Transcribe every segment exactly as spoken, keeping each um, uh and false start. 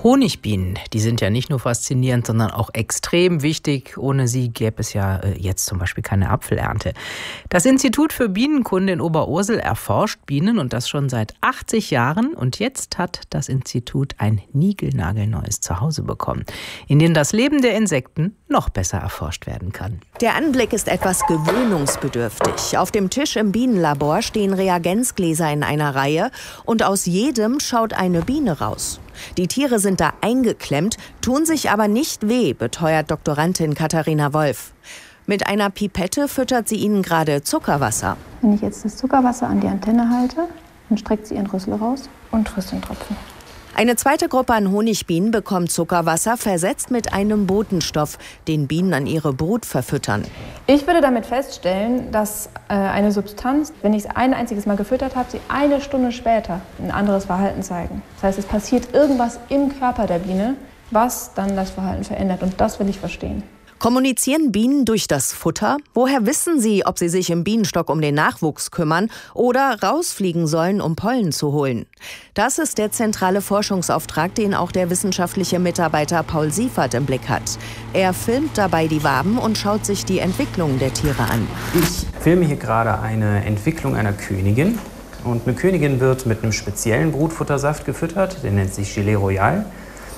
Honigbienen, die sind ja nicht nur faszinierend, sondern auch extrem wichtig. Ohne sie gäbe es ja jetzt zum Beispiel keine Apfelernte. Das Institut für Bienenkunde in Oberursel erforscht Bienen und das schon seit achtzig Jahren. Und jetzt hat das Institut ein niegelnagelneues Zuhause bekommen, in dem das Leben der Insekten noch besser erforscht werden kann. Der Anblick ist etwas gewöhnungsbedürftig. Auf dem Tisch im Bienenlabor stehen Reagenzgläser in einer Reihe und aus jedem schaut eine Biene raus. Die Tiere sind da eingeklemmt, tun sich aber nicht weh, beteuert Doktorandin Katharina Wolf. Mit einer Pipette füttert sie ihnen gerade Zuckerwasser. Wenn ich jetzt das Zuckerwasser an die Antenne halte, dann streckt sie ihren Rüssel raus und frisst den Tropfen. Eine zweite Gruppe an Honigbienen bekommt Zuckerwasser versetzt mit einem Botenstoff, den Bienen an ihre Brut verfüttern. Ich würde damit feststellen, dass äh, eine Substanz, wenn ich es ein einziges Mal gefüttert habe, sie eine Stunde später ein anderes Verhalten zeigen. Das heißt, es passiert irgendwas im Körper der Biene, was dann das Verhalten verändert. Und das will ich verstehen. Kommunizieren Bienen durch das Futter? Woher wissen sie, ob sie sich im Bienenstock um den Nachwuchs kümmern oder rausfliegen sollen, um Pollen zu holen? Das ist der zentrale Forschungsauftrag, den auch der wissenschaftliche Mitarbeiter Paul Siefert im Blick hat. Er filmt dabei die Waben und schaut sich die Entwicklung der Tiere an. Ich filme hier gerade eine Entwicklung einer Königin. Und eine Königin wird mit einem speziellen Brutfuttersaft gefüttert, der nennt sich Gilet Royal.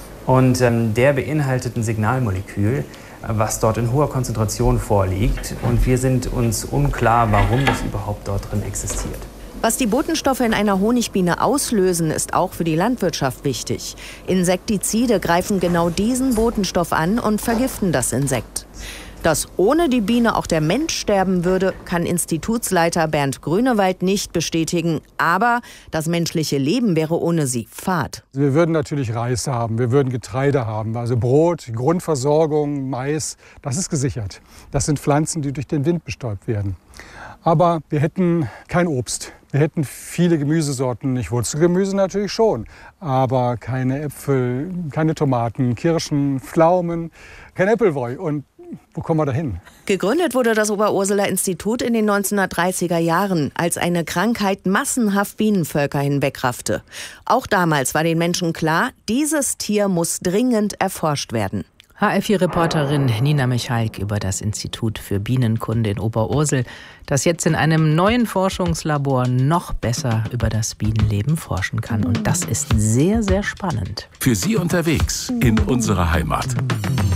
Und ähm, der beinhaltet ein Signalmolekül, was dort in hoher Konzentration vorliegt. Und wir sind uns unklar, warum das überhaupt dort drin existiert. Was die Botenstoffe in einer Honigbiene auslösen, ist auch für die Landwirtschaft wichtig. Insektizide greifen genau diesen Botenstoff an und vergiften das Insekt. Dass ohne die Biene auch der Mensch sterben würde, kann Institutsleiter Bernd Grünewald nicht bestätigen. Aber das menschliche Leben wäre ohne sie fad. Wir würden natürlich Reis haben, wir würden Getreide haben, also Brot, Grundversorgung, Mais, das ist gesichert. Das sind Pflanzen, die durch den Wind bestäubt werden. Aber wir hätten kein Obst. Wir hätten viele Gemüsesorten, nicht Wurzelgemüse natürlich schon, aber keine Äpfel, keine Tomaten, Kirschen, Pflaumen, kein Äpfelwoi. Und wo kommen wir da hin? Gegründet wurde das Oberurseler Institut in den neunzehnhundertdreißiger Jahren, als eine Krankheit massenhaft Bienenvölker hinwegraffte. Auch damals war den Menschen klar, dieses Tier muss dringend erforscht werden. H R vier Reporterin Nina Michalk über das Institut für Bienenkunde in Oberursel, das jetzt in einem neuen Forschungslabor noch besser über das Bienenleben forschen kann. Und das ist sehr, sehr spannend. Für Sie unterwegs in unserer Heimat.